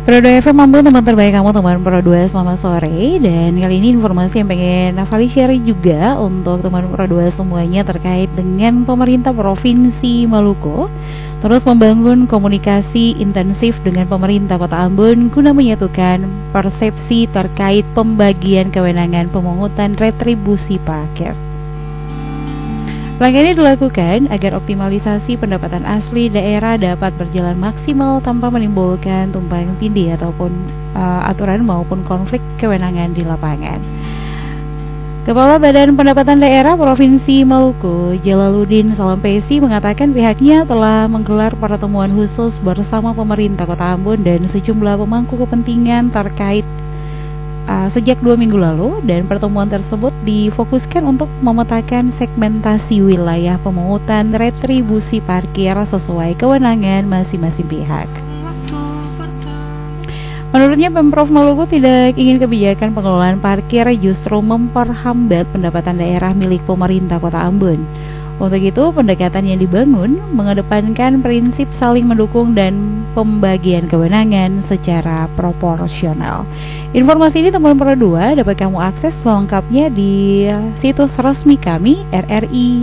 Pro 2 FM mampu teman terbaik kamu teman Pro 2, selamat sore. Dan kali ini informasi yang pengen Navali share juga untuk teman Pro 2 semuanya terkait dengan pemerintah Provinsi Maluku terus membangun komunikasi intensif dengan pemerintah Kota Ambon guna menyatukan persepsi terkait pembagian kewenangan pemungutan retribusi parkir. Langkah ini dilakukan agar optimalisasi pendapatan asli daerah dapat berjalan maksimal tanpa menimbulkan tumpang tindih ataupun aturan maupun konflik kewenangan di lapangan. Kepala Badan Pendapatan Daerah Provinsi Maluku, Jalaluddin Salampesi, mengatakan pihaknya telah menggelar pertemuan khusus bersama pemerintah Kota Ambon dan sejumlah pemangku kepentingan terkait sejak 2 minggu lalu, dan pertemuan tersebut difokuskan untuk memetakan segmentasi wilayah pemungutan retribusi parkir sesuai kewenangan masing-masing pihak. Menurutnya, Pemprov Maluku tidak ingin kebijakan pengelolaan parkir justru memperhambat pendapatan daerah milik pemerintah Kota Ambon. Untuk itu, pendekatan yang dibangun mengedepankan prinsip saling mendukung dan pembagian kewenangan secara proporsional. Informasi ini teman Pro 2 dapat kamu akses lengkapnya di situs resmi kami RRI